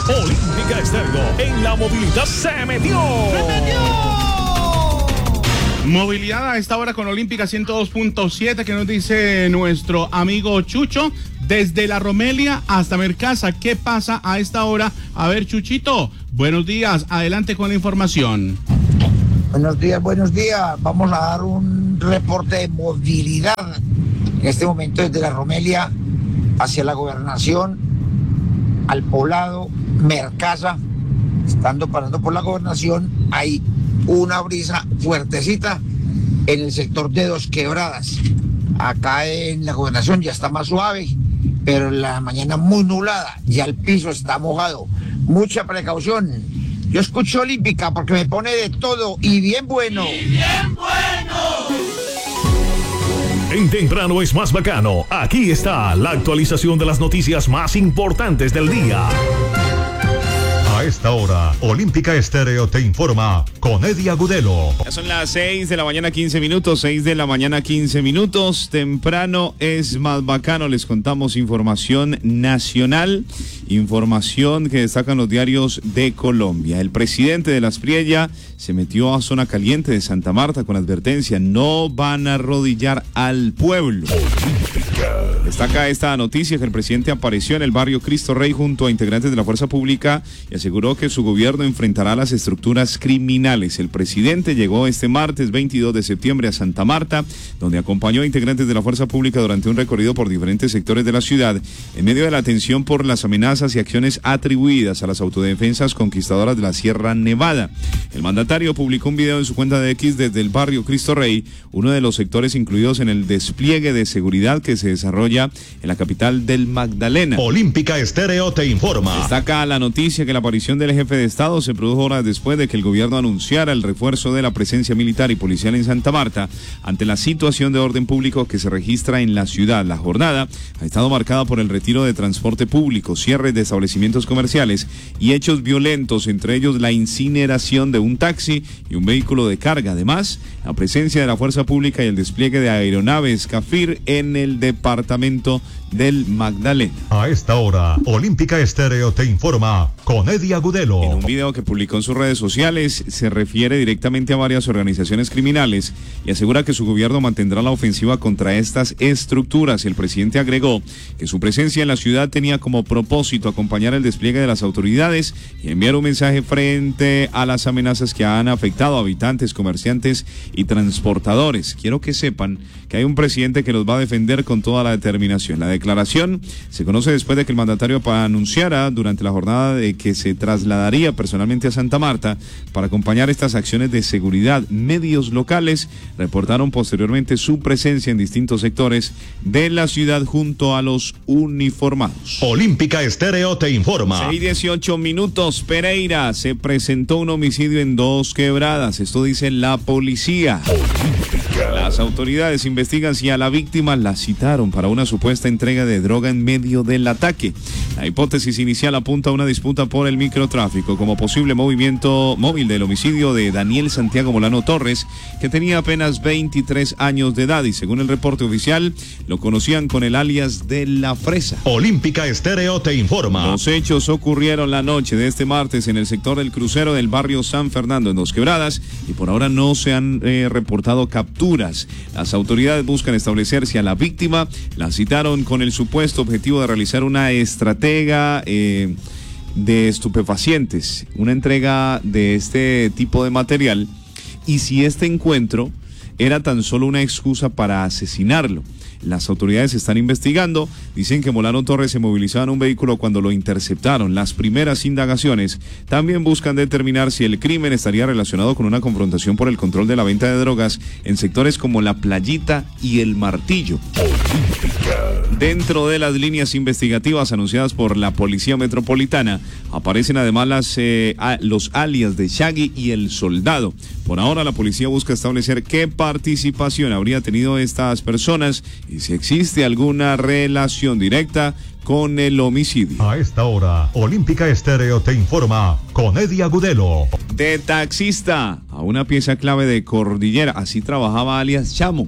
Olímpica Estéreo en la movilidad se metió. Movilidad a esta hora con Olímpica 102.7, que nos dice nuestro amigo Chucho, desde La Romelia hasta Mercasa. ¿Qué pasa a esta hora? A ver, Chuchito, buenos días, adelante con la información. Buenos días. Vamos a dar un reporte de movilidad en este momento desde La Romelia hacia la Gobernación, al Poblado, Mercasa. Estando pasando por la Gobernación, hay una brisa fuertecita en el sector de Dos Quebradas. Acá en la Gobernación ya está más suave, pero en la mañana muy nublada, ya el piso está mojado. Mucha precaución. Yo escucho Olímpica porque me pone de todo y bien bueno. En Temprano es más bacano. Aquí está la actualización de las noticias más importantes del día. A esta hora, Olímpica Estéreo te informa con Eddie Agudelo. Ya son las 6 de la mañana 15 minutos, 6 de la mañana 15 minutos. Temprano es más bacano. Les contamos información nacional, información que destacan los diarios de Colombia. El presidente de la Aspriella se metió a zona caliente de Santa Marta con advertencia: no van a arrodillar al pueblo. Destaca esta noticia que el presidente apareció en el barrio Cristo Rey junto a integrantes de la fuerza pública y aseguró que su gobierno enfrentará las estructuras criminales. El presidente llegó este martes 22 de septiembre a Santa Marta, donde acompañó a integrantes de la fuerza pública durante un recorrido por diferentes sectores de la ciudad, en medio de la atención por las amenazas y acciones atribuidas a las autodefensas conquistadoras de la Sierra Nevada. El mandatario publicó un video en su cuenta de X desde el barrio Cristo Rey, uno de los sectores incluidos en el despliegue de seguridad que se desarrolla en la capital del Magdalena. Olímpica Estéreo te informa. Destaca la noticia que la aparición del jefe de Estado se produjo horas después de que el gobierno anunciara el refuerzo de la presencia militar y policial en Santa Marta ante la situación de orden público que se registra en la ciudad. La jornada ha estado marcada por el retiro de transporte público, cierres de establecimientos comerciales y hechos violentos, entre ellos la incineración de un taxi y un vehículo de carga. Además, la presencia de la fuerza pública y el despliegue de aeronaves CAFIR en el departamento del Magdalena. A esta hora, Olímpica Estéreo te informa con Eddie Agudelo. En un video que publicó en sus redes sociales, se refiere directamente a varias organizaciones criminales y asegura que su gobierno mantendrá la ofensiva contra estas estructuras. El presidente agregó que su presencia en la ciudad tenía como propósito acompañar el despliegue de las autoridades y enviar un mensaje frente a las amenazas que han afectado a habitantes, comerciantes y transportadores. Quiero que sepan que hay un presidente que los va a defender con toda la determinación. La declaración se conoce después de que el mandatario anunciara durante la jornada de que se trasladaría personalmente a Santa Marta para acompañar estas acciones de seguridad. Medios locales reportaron posteriormente su presencia en distintos sectores de la ciudad junto a los uniformados. Olímpica Estéreo te informa. 6:18 minutos. Pereira, se presentó un homicidio en Dos Quebradas. Esto dice la policía. Las autoridades investigan si a la víctima la citaron para una supuesta entrega de droga en medio del ataque. La hipótesis inicial apunta a una disputa por el microtráfico como posible movimiento móvil del homicidio de Daniel Santiago Molano Torres, que tenía apenas 23 años de edad y según el reporte oficial lo conocían con el alias de La Fresa. Olímpica Estéreo te informa. Los hechos ocurrieron la noche de este martes en el sector del crucero del barrio San Fernando en Dos Quebradas y por ahora no se han reportado capturas. Las autoridades buscan establecer si a la víctima la citaron con el supuesto objetivo de realizar una estratega de estupefacientes, una entrega de este tipo de material, y si este encuentro era tan solo una excusa para asesinarlo. Las autoridades están investigando, dicen que Molano Torres se movilizaba en un vehículo cuando lo interceptaron. Las primeras indagaciones también buscan determinar si el crimen estaría relacionado con una confrontación por el control de la venta de drogas en sectores como La Playita y El Martillo. Dentro de las líneas investigativas anunciadas por la Policía Metropolitana aparecen además los alias de Shaggy y El Soldado. Por ahora la policía busca establecer qué participación habría tenido estas personas y si existe alguna relación directa con el homicidio. A esta hora, Olímpica Estéreo te informa con Eddie Agudelo. De taxista a una pieza clave de Cordillera, así trabajaba alias Chamo.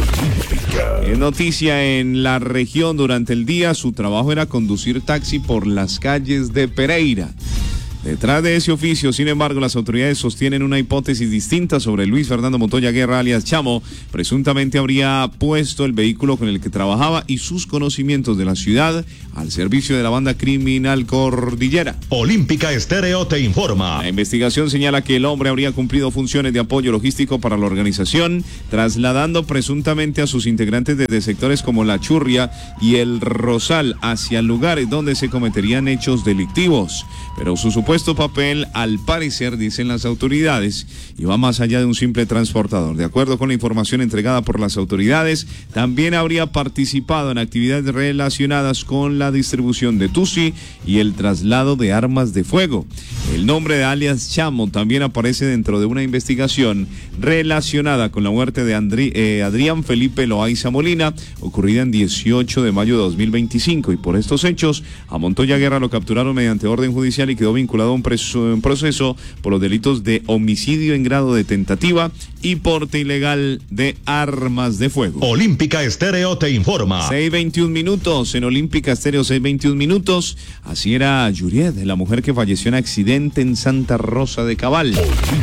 Es noticia en la región durante el día, su trabajo era conducir taxi por las calles de Pereira. Detrás de ese oficio, sin embargo, las autoridades sostienen una hipótesis distinta sobre Luis Fernando Montoya Guerra, alias Chamo. Presuntamente habría puesto el vehículo con el que trabajaba y sus conocimientos de la ciudad al servicio de la banda criminal Cordillera. Olímpica Estéreo te informa. La investigación señala que el hombre habría cumplido funciones de apoyo logístico para la organización, trasladando presuntamente a sus integrantes desde sectores como La Churria y El Rosal hacia lugares donde se cometerían hechos delictivos. Pero su supuesto papel, al parecer, dicen las autoridades, iba más allá de un simple transportador. De acuerdo con la información entregada por las autoridades, también habría participado en actividades relacionadas con la distribución de tusi y el traslado de armas de fuego. El nombre de alias Chamo también aparece dentro de una investigación relacionada con la muerte de Adrián Felipe Loaiza Molina, ocurrida en 18 de mayo de 2025, y por estos hechos a Montoya Guerra lo capturaron mediante orden judicial y quedó vinculado a un proceso por los delitos de homicidio en grado de tentativa y porte ilegal de armas de fuego. Olímpica Estéreo te informa. 6:21 minutos en Olímpica Estéreo, 6:21 minutos. Así era Yuriet, la mujer que falleció en accidente en Santa Rosa de Cabal.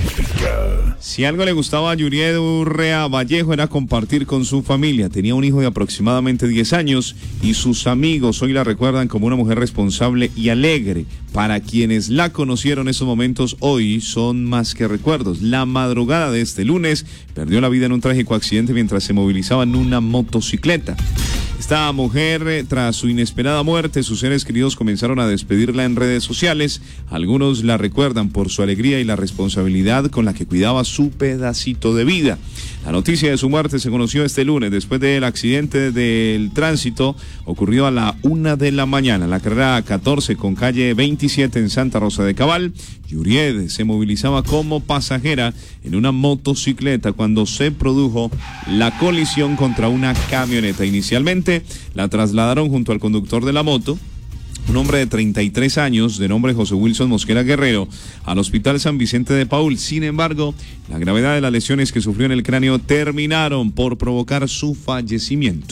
Si algo le gustaba a Yuriet Urrea Vallejo era compartir con su familia. Tenía un hijo de aproximadamente 10 años y sus amigos hoy la recuerdan como una mujer responsable y alegre. Para quienes la conocieron, esos momentos hoy son más que recuerdos. La madrugada de este lunes perdió la vida en un trágico accidente mientras se movilizaba en una motocicleta. Esta mujer, tras su inesperada muerte, sus seres queridos comenzaron a despedirla en redes sociales. Algunos la recuerdan por su alegría y la responsabilidad con la que cuidaba su pedacito de vida. La noticia de su muerte se conoció este lunes después del accidente del tránsito ocurrido a la 1 de la mañana, la carrera 14 con calle 27 en Santa Rosa de Cabal. Yuried se movilizaba como pasajera en una motocicleta cuando se produjo la colisión contra una camioneta. Inicialmente la trasladaron junto al conductor de la moto, un hombre de 33 años, de nombre José Wilson Mosquera Guerrero, al Hospital San Vicente de Paúl. Sin embargo, la gravedad de las lesiones que sufrió en el cráneo terminaron por provocar su fallecimiento.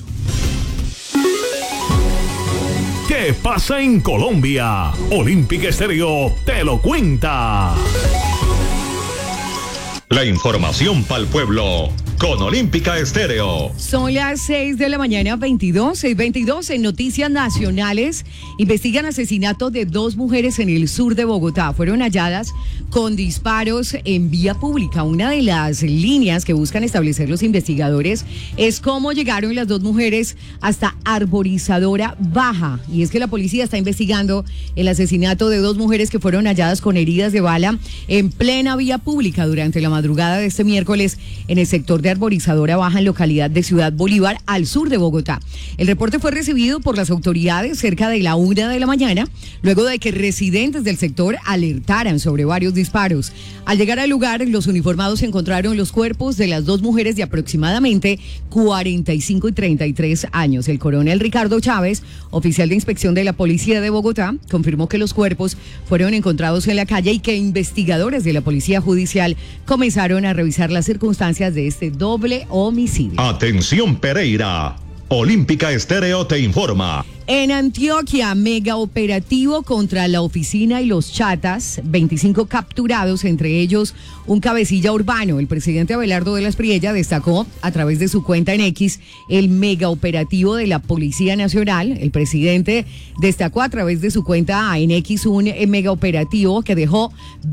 ¿Qué pasa en Colombia? Olímpica Estéreo te lo cuenta. La información para el pueblo con Olímpica Estéreo. Son las 6 de la mañana, 6:22 en Noticias Nacionales. Investigan asesinato de 2 mujeres en el sur de Bogotá. Fueron halladas con disparos en vía pública. Una de las líneas que buscan establecer los investigadores es cómo llegaron las 2 mujeres hasta Arborizadora Baja. Y es que la policía está investigando el asesinato de 2 mujeres que fueron halladas con heridas de bala en plena vía pública durante la madrugada de este miércoles en el sector de Arborizadora Baja, en localidad de Ciudad Bolívar, al sur de Bogotá. El reporte fue recibido por las autoridades cerca de la 1 de la mañana, luego de que residentes del sector alertaran sobre varios disparos. Al llegar al lugar, los uniformados encontraron los cuerpos de las 2 mujeres de aproximadamente 45 y 33 años. El coronel Ricardo Chávez, oficial de inspección de la policía de Bogotá, confirmó que los cuerpos fueron encontrados en la calle y que investigadores de la policía judicial comenzaron a revisar las circunstancias de este doble homicidio. Atención Pereira, Olímpica Estéreo te informa. En Antioquia, mega operativo contra la oficina y los chatas, 25 capturados, entre ellos un cabecilla urbano. El presidente Abelardo de la Espriella destacó a través de su cuenta en X el mega operativo de la Policía Nacional. El presidente destacó a través de su cuenta en X un mega operativo que dejó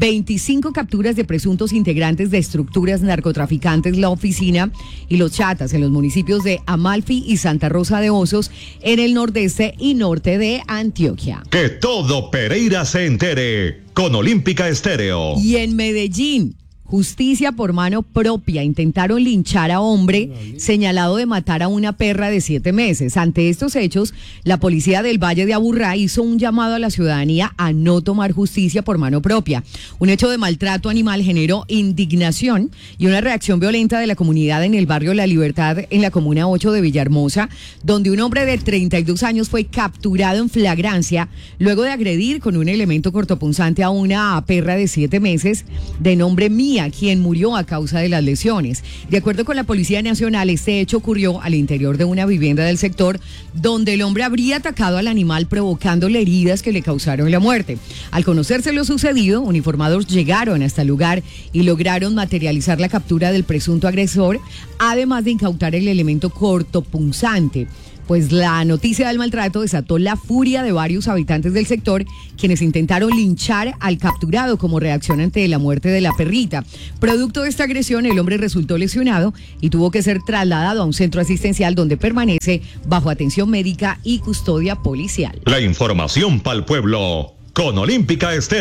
25 capturas de presuntos integrantes de estructuras narcotraficantes, la oficina y los chatas en los municipios de Amalfi y Santa Rosa de Osos, en el nordeste y norte de Antioquia. Que todo Pereira se entere con Olímpica Estéreo. Y en Medellín, justicia por mano propia. Intentaron linchar a hombre señalado de matar a una perra de 7 meses. Ante estos hechos, la policía del Valle de Aburrá hizo un llamado a la ciudadanía a no tomar justicia por mano propia. Un hecho de maltrato animal generó indignación y una reacción violenta de la comunidad en el barrio La Libertad, en la comuna 8 de Villahermosa, donde un hombre de 32 años fue capturado en flagrancia luego de agredir con un elemento cortopunzante a una perra de 7 meses de nombre Mía, niña, quien murió a causa de las lesiones. De acuerdo con la Policía Nacional, este hecho ocurrió al interior de una vivienda del sector, donde el hombre habría atacado al animal provocándole heridas que le causaron la muerte. Al conocerse lo sucedido, uniformados llegaron hasta el lugar y lograron materializar la captura del presunto agresor, además de incautar el elemento cortopunzante. Pues la noticia del maltrato desató la furia de varios habitantes del sector, quienes intentaron linchar al capturado como reacción ante la muerte de la perrita. Producto de esta agresión, el hombre resultó lesionado y tuvo que ser trasladado a un centro asistencial donde permanece bajo atención médica y custodia policial. La información para el pueblo con Olímpica Estéreo.